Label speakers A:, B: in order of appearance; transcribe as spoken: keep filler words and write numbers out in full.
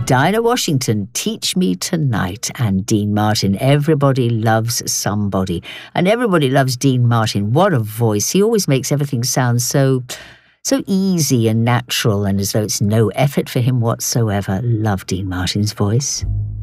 A: Dinah Washington, Teach Me Tonight, and Dean Martin. Everybody loves somebody, and everybody loves Dean Martin. What a voice. He always makes everything sound so, so easy and natural, and as though it's no effort for him whatsoever. Love Dean Martin's voice.